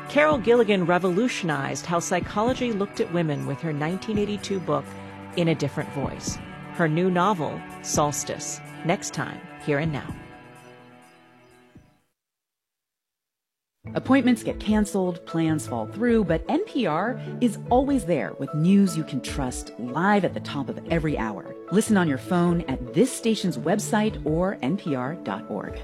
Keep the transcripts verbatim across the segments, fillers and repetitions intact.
Carol Gilligan revolutionized how psychology looked at women with her nineteen eighty-two book, In a Different Voice. Her new novel, Solstice, next time, Here and Now. Appointments get canceled, plans fall through, but N P R is always there with news you can trust live at the top of every hour. Listen on your phone at this station's website or N P R dot org.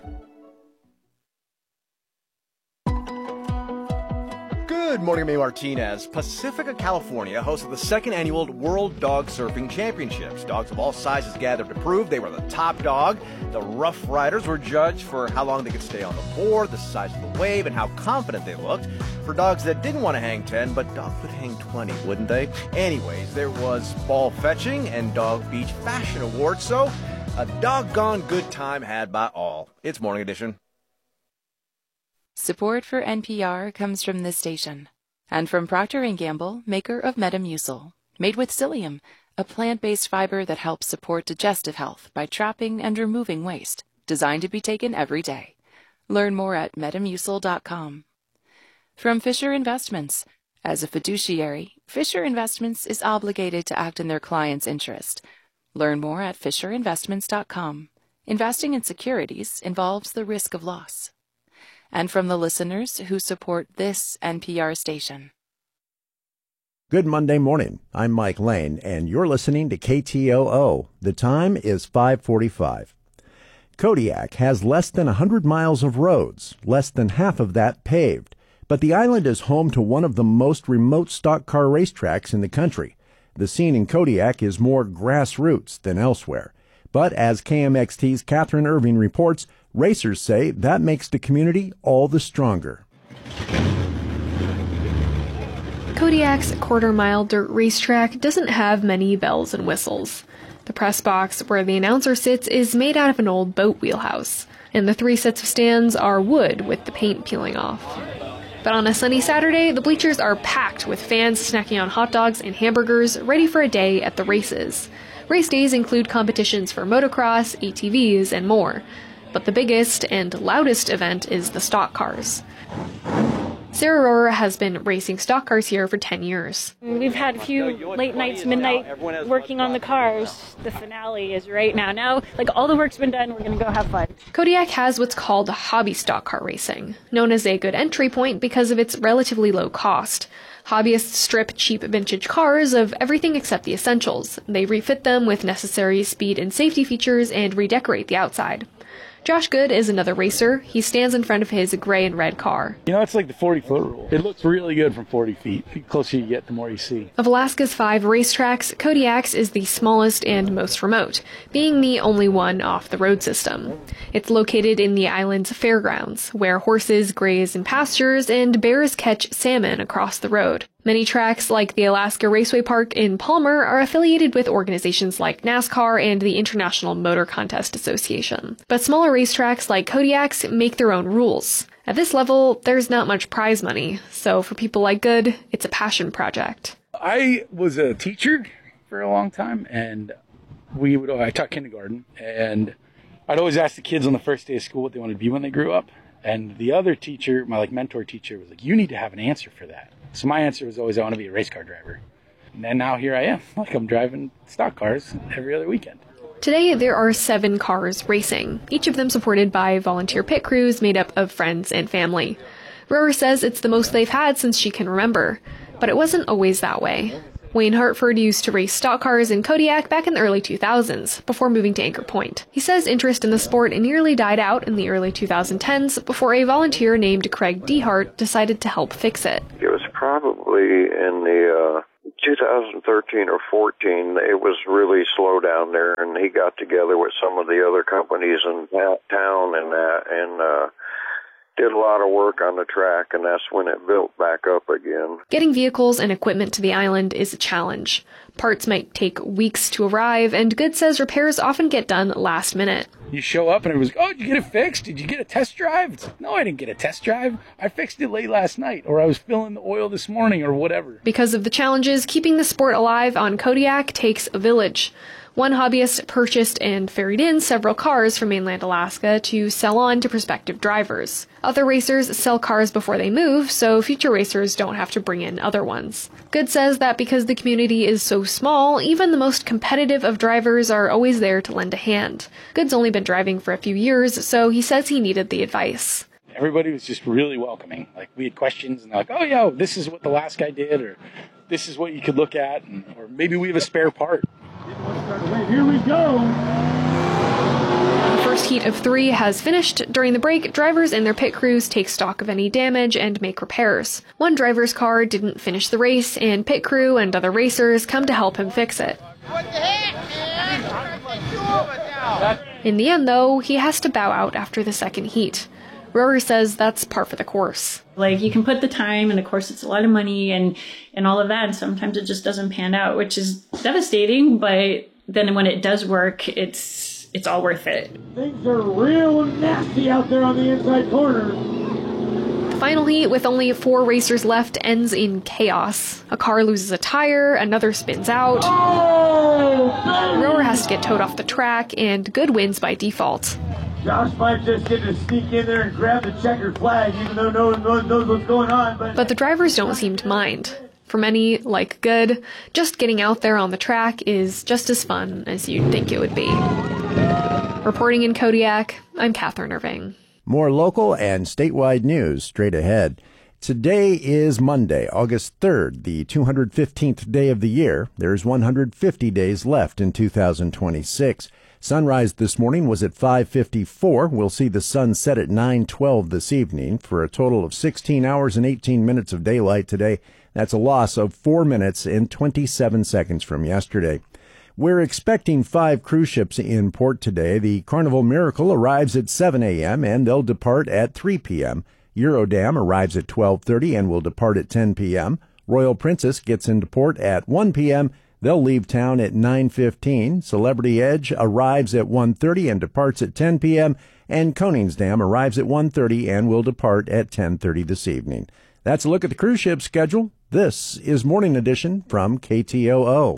Good morning, May Martinez. Pacifica, California hosted the second annual World Dog Surfing Championships. Dogs of all sizes gathered to prove they were the top dog. The Rough Riders were judged for how long they could stay on the board, the size of the wave, and how confident they looked. For dogs that didn't want to hang ten, but dogs would hang twenty, wouldn't they? Anyways, there was ball fetching and Dog Beach Fashion Awards, so a doggone good time had by all. It's Morning Edition. Support for N P R comes from this station and from Procter and Gamble, maker of Metamucil, made with psyllium, a plant-based fiber that helps support digestive health by trapping and removing waste, designed to be taken every day. Learn more at metamucil dot com. From Fisher Investments. As a fiduciary, Fisher Investments is obligated to act in their client's interest. Learn more at fisher investments dot com. Investing in securities involves the risk of loss. And from the listeners who support this N P R station. Good Monday morning. I'm Mike Lane, and you're listening to K T O O. The time is five forty-five. Kodiak has less than one hundred miles of roads, less than half of that paved. But the island is home to one of the most remote stock car racetracks in the country. The scene in Kodiak is more grassroots than elsewhere. But as K M X T's Catherine Irving reports, racers say that makes the community all the stronger. Kodiak's quarter-mile dirt racetrack doesn't have many bells and whistles. The press box where the announcer sits is made out of an old boat wheelhouse, and the three sets of stands are wood with the paint peeling off. But on a sunny Saturday, the bleachers are packed with fans snacking on hot dogs and hamburgers, ready for a day at the races. Race days include competitions for motocross, A T Vs, and more. But the biggest and loudest event is the stock cars. Sarah Rohrer has been racing stock cars here for ten years. We've had a few late nights, midnight, working on the cars. The finale is right now. Now, like, all the work's been done, we're going to go have fun. Kodiak has what's called hobby stock car racing, known as a good entry point because of its relatively low cost. Hobbyists strip cheap vintage cars of everything except the essentials. They refit them with necessary speed and safety features and redecorate the outside. Josh Good is another racer. He stands in front of his gray and red car. You know, it's like the forty-foot rule. It looks really good from forty feet. The closer you get, the more you see. Of Alaska's five racetracks, Kodiak's is the smallest and most remote, being the only one off the road system. It's located in the island's fairgrounds, where horses graze in pastures and bears catch salmon across the road. Many tracks, like the Alaska Raceway Park in Palmer, are affiliated with organizations like NASCAR and the International Motor Contest Association. But smaller racetracks like Kodiak's make their own rules. At this level, there's not much prize money, so for people like Good, it's a passion project. I was a teacher for a long time, and we would I taught kindergarten, and I'd always ask the kids on the first day of school what they wanted to be when they grew up. And the other teacher, my like mentor teacher, was like, "You need to have an answer for that." So my answer was always, I want to be a race car driver. And then now here I am. Like, I'm driving stock cars every other weekend. Today, there are seven cars racing, each of them supported by volunteer pit crews made up of friends and family. Rohrer says it's the most they've had since she can remember, but it wasn't always that way. Wayne Hartford used to race stock cars in Kodiak back in the early two thousands, before moving to Anchor Point. He says interest in the sport nearly died out in the early twenty tens before a volunteer named Craig Dehart decided to help fix it. It was probably in the uh, two thousand thirteen or fourteen, it was really slow down there, and he got together with some of the other companies in that town and that, and uh, did a lot of work on the track, and that's when it built back up again. Getting vehicles and equipment to the island is a challenge. Parts might take weeks to arrive, and Good says repairs often get done last minute. You show up and it was, oh, did you get it fixed? Did you get a test drive? It's like, no, I didn't get a test drive. I fixed it late last night, or I was filling the oil this morning, or whatever. Because of the challenges, keeping the sport alive on Kodiak takes a village. One hobbyist purchased and ferried in several cars from mainland Alaska to sell on to prospective drivers. Other racers sell cars before they move, so future racers don't have to bring in other ones. Good says that because the community is so small, even the most competitive of drivers are always there to lend a hand. Good's only been driving for a few years, so he says he needed the advice. Everybody was just really welcoming. Like, we had questions, and they're like, oh, yeah, this is what the last guy did, or this is what you could look at, and, or maybe we have a spare part. Here we go. The first heat of three has finished. During the break, drivers and their pit crews take stock of any damage and make repairs. One driver's car didn't finish the race, and pit crew and other racers come to help him fix it. What the heck, man? In the end, though, he has to bow out after the second heat. Rohrer says that's par for the course. Like, you can put the time, and of course it's a lot of money and, and all of that, and sometimes it just doesn't pan out, which is devastating, but then when it does work, it's it's all worth it. Things are real nasty out there on the inside corner. The final heat, with only four racers left, ends in chaos. A car loses a tire, another spins out. Oh, Rohrer has to get towed off the track, and Good wins by default. Josh might just get to sneak in there and grab the checkered flag, even though no one knows what's going on. But, but the drivers don't seem to mind. For many, like Good, just getting out there on the track is just as fun as you'd think it would be. Reporting in Kodiak, I'm Catherine Irving. More local and statewide news straight ahead. Today is Monday, August third, the two hundred fifteenth day of the year. There's one hundred fifty days left in two thousand twenty-six. Sunrise this morning was at five fifty-four. We'll see the sun set at nine twelve this evening for a total of sixteen hours and eighteen minutes of daylight today. That's a loss of four minutes and twenty-seven seconds from yesterday. We're expecting five cruise ships in port today. The Carnival Miracle arrives at seven a.m. and they'll depart at three p.m. Eurodam arrives at twelve thirty and will depart at ten p.m. Royal Princess gets into port at one p.m. They'll leave town at nine fifteen. Celebrity Edge arrives at one thirty and departs at ten p.m. And Koningsdam arrives at one thirty and will depart at ten thirty this evening. That's a look at the cruise ship schedule. This is Morning Edition from K T O O.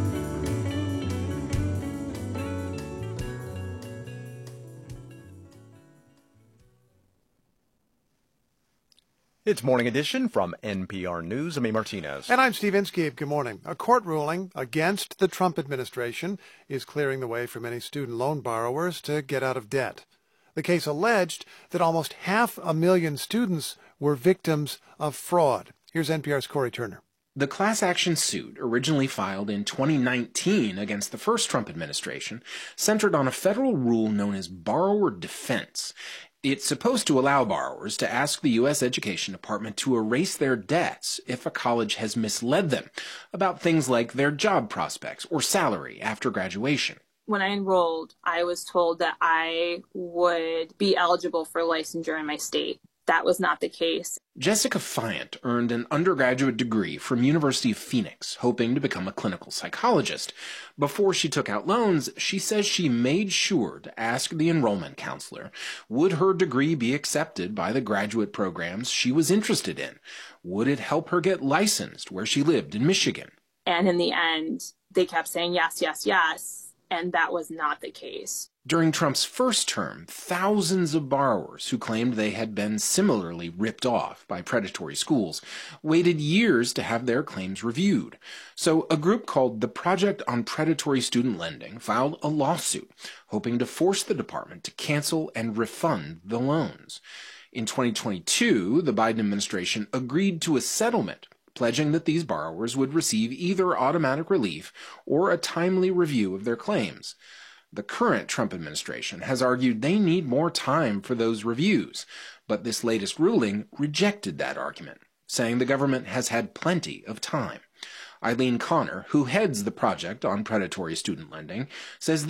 It's Morning Edition from N P R News. I'm A. Martinez. And I'm Steve Inskeep. Good morning. A court ruling against the Trump administration is clearing the way for many student loan borrowers to get out of debt. The case alleged that almost half a million students were victims of fraud. Here's N P R's Corey Turner. The class action suit, originally filed in twenty nineteen against the first Trump administration, centered on a federal rule known as borrower defense. It's supposed to allow borrowers to ask the U S Education Department to erase their debts if a college has misled them about things like their job prospects or salary after graduation. When I enrolled, I was told that I would be eligible for licensure in my state. That was not the case. Jessica Fiant earned an undergraduate degree from University of Phoenix, hoping to become a clinical psychologist. Before she took out loans, she says she made sure to ask the enrollment counselor, would her degree be accepted by the graduate programs she was interested in? Would it help her get licensed where she lived in Michigan? And in the end, they kept saying yes, yes, yes, and that was not the case. During Trump's first term, thousands of borrowers who claimed they had been similarly ripped off by predatory schools waited years to have their claims reviewed. So a group called the Project on Predatory Student Lending filed a lawsuit, hoping to force the department to cancel and refund the loans. In twenty twenty-two, the Biden administration agreed to a settlement, pledging that these borrowers would receive either automatic relief or a timely review of their claims. The current Trump administration has argued they need more time for those reviews, but this latest ruling rejected that argument, saying the government has had plenty of time. Eileen Connor, who heads the Project on Predatory Student Lending, says